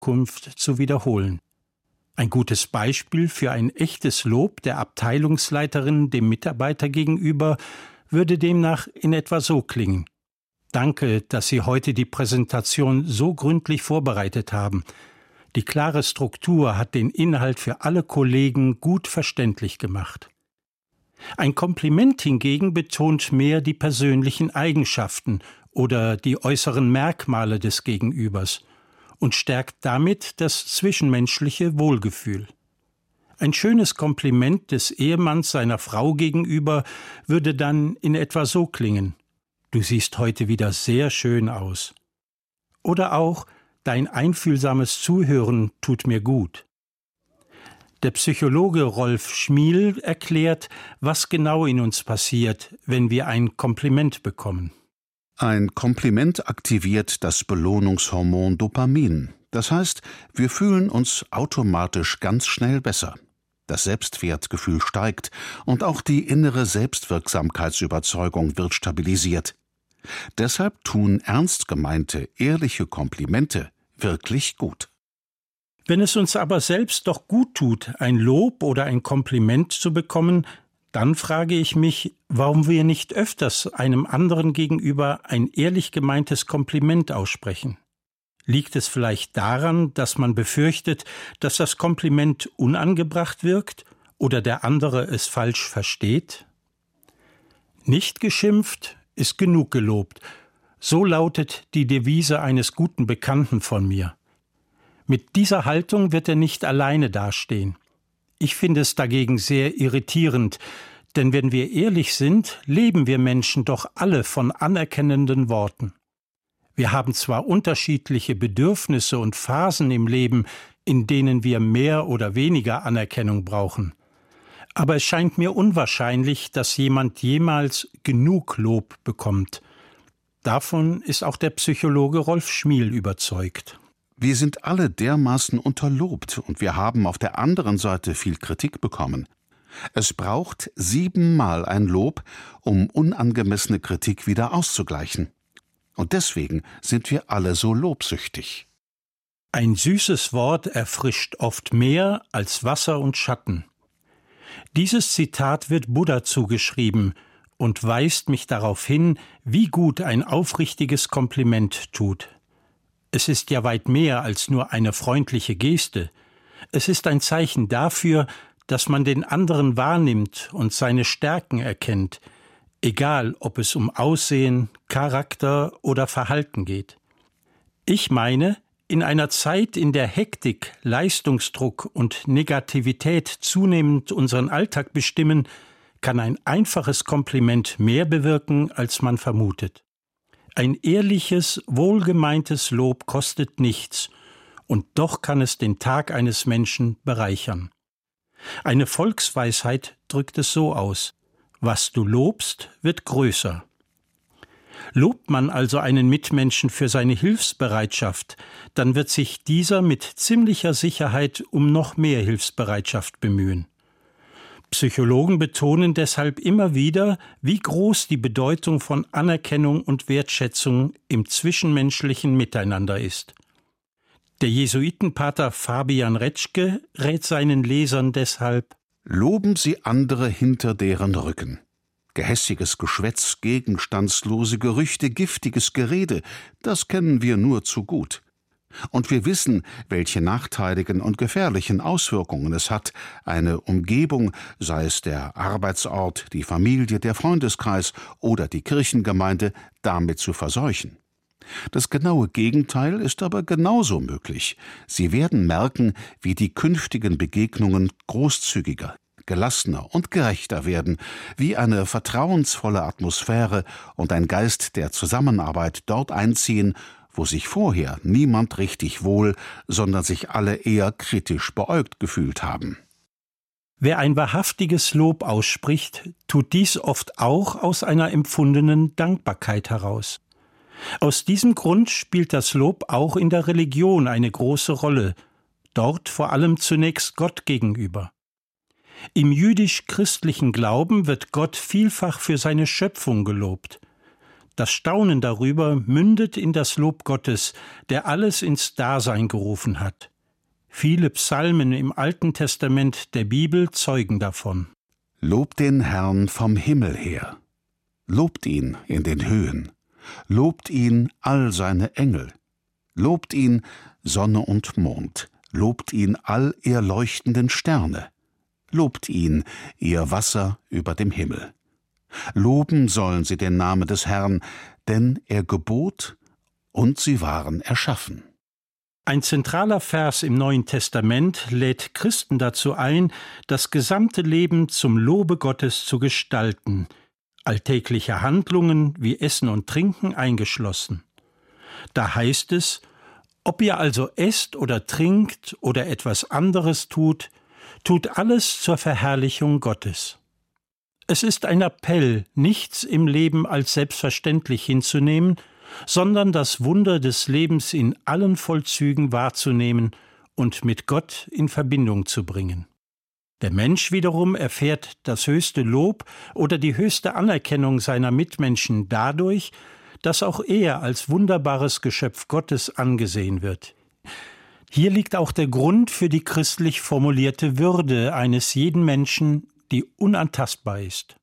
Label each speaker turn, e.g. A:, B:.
A: Zukunft zu wiederholen. Ein gutes Beispiel für ein echtes Lob der Abteilungsleiterin dem Mitarbeiter gegenüber würde demnach in etwa so klingen: Danke, dass Sie heute die Präsentation so gründlich vorbereitet haben. Die klare Struktur hat den Inhalt für alle Kollegen gut verständlich gemacht. Ein Kompliment hingegen betont mehr die persönlichen Eigenschaften oder die äußeren Merkmale des Gegenübers und stärkt damit das zwischenmenschliche Wohlgefühl. Ein schönes Kompliment des Ehemanns seiner Frau gegenüber würde dann in etwa so klingen: Du siehst heute wieder sehr schön aus. Oder auch: Dein einfühlsames Zuhören tut mir gut. Der Psychologe Rolf Schmiel erklärt, was genau in uns passiert, wenn wir ein Kompliment bekommen.
B: Ein Kompliment aktiviert das Belohnungshormon Dopamin. Das heißt, wir fühlen uns automatisch ganz schnell besser. Das Selbstwertgefühl steigt und auch die innere Selbstwirksamkeitsüberzeugung wird stabilisiert. Deshalb tun ernst gemeinte, ehrliche Komplimente wirklich gut.
A: Wenn es uns aber selbst doch gut tut, ein Lob oder ein Kompliment zu bekommen, dann frage ich mich, warum wir nicht öfters einem anderen gegenüber ein ehrlich gemeintes Kompliment aussprechen. Liegt es vielleicht daran, dass man befürchtet, dass das Kompliment unangebracht wirkt oder der andere es falsch versteht? Nicht geschimpft ist genug gelobt. So lautet die Devise eines guten Bekannten von mir. Mit dieser Haltung wird er nicht alleine dastehen. Ich finde es dagegen sehr irritierend, denn wenn wir ehrlich sind, leben wir Menschen doch alle von anerkennenden Worten. Wir haben zwar unterschiedliche Bedürfnisse und Phasen im Leben, in denen wir mehr oder weniger Anerkennung brauchen. Aber es scheint mir unwahrscheinlich, dass jemand jemals genug Lob bekommt. Davon ist auch der Psychologe Rolf Schmiel überzeugt.
B: Wir sind alle dermaßen unterlobt und wir haben auf der anderen Seite viel Kritik bekommen. Es braucht 7-mal ein Lob, um unangemessene Kritik wieder auszugleichen. Und deswegen sind wir alle so lobsüchtig.
A: Ein süßes Wort erfrischt oft mehr als Wasser und Schatten. Dieses Zitat wird Buddha zugeschrieben und weist mich darauf hin, wie gut ein aufrichtiges Kompliment tut. Es ist ja weit mehr als nur eine freundliche Geste. Es ist ein Zeichen dafür, dass man den anderen wahrnimmt und seine Stärken erkennt, egal ob es um Aussehen, Charakter oder Verhalten geht. Ich meine, in einer Zeit, in der Hektik, Leistungsdruck und Negativität zunehmend unseren Alltag bestimmen, kann ein einfaches Kompliment mehr bewirken, als man vermutet. Ein ehrliches, wohlgemeintes Lob kostet nichts, und doch kann es den Tag eines Menschen bereichern. Eine Volksweisheit drückt es so aus: Was du lobst, wird größer. Lobt man also einen Mitmenschen für seine Hilfsbereitschaft, dann wird sich dieser mit ziemlicher Sicherheit um noch mehr Hilfsbereitschaft bemühen. Psychologen betonen deshalb immer wieder, wie groß die Bedeutung von Anerkennung und Wertschätzung im zwischenmenschlichen Miteinander ist. Der Jesuitenpater Fabian Retschke rät seinen Lesern deshalb:
B: Loben Sie andere hinter deren Rücken. Gehässiges Geschwätz, gegenstandslose Gerüchte, giftiges Gerede, das kennen wir nur zu gut. Und wir wissen, welche nachteiligen und gefährlichen Auswirkungen es hat, eine Umgebung, sei es der Arbeitsort, die Familie, der Freundeskreis oder die Kirchengemeinde, damit zu verseuchen. Das genaue Gegenteil ist aber genauso möglich. Sie werden merken, wie die künftigen Begegnungen großzügiger, gelassener und gerechter werden, wie eine vertrauensvolle Atmosphäre und ein Geist der Zusammenarbeit dort einziehen, wo sich vorher niemand richtig wohl, sondern sich alle eher kritisch beäugt gefühlt haben.
A: Wer ein wahrhaftiges Lob ausspricht, tut dies oft auch aus einer empfundenen Dankbarkeit heraus. Aus diesem Grund spielt das Lob auch in der Religion eine große Rolle, dort vor allem zunächst Gott gegenüber. Im jüdisch-christlichen Glauben wird Gott vielfach für seine Schöpfung gelobt. Das Staunen darüber mündet in das Lob Gottes, der alles ins Dasein gerufen hat. Viele Psalmen im Alten Testament der Bibel zeugen davon.
B: Lobt den Herrn vom Himmel her. Lobt ihn in den Höhen. Lobt ihn all seine Engel. Lobt ihn Sonne und Mond. Lobt ihn all ihr leuchtenden Sterne. Lobt ihn, ihr Wasser über dem Himmel. Loben sollen sie den Namen des Herrn, denn er gebot, und sie waren erschaffen.
A: Ein zentraler Vers im Neuen Testament lädt Christen dazu ein, das gesamte Leben zum Lobe Gottes zu gestalten, alltägliche Handlungen wie Essen und Trinken eingeschlossen. Da heißt es: Ob ihr also esst oder trinkt oder etwas anderes tut, tut alles zur Verherrlichung Gottes. Es ist ein Appell, nichts im Leben als selbstverständlich hinzunehmen, sondern das Wunder des Lebens in allen Vollzügen wahrzunehmen und mit Gott in Verbindung zu bringen. Der Mensch wiederum erfährt das höchste Lob oder die höchste Anerkennung seiner Mitmenschen dadurch, dass auch er als wunderbares Geschöpf Gottes angesehen wird. Hier liegt auch der Grund für die christlich formulierte Würde eines jeden Menschen, die unantastbar ist.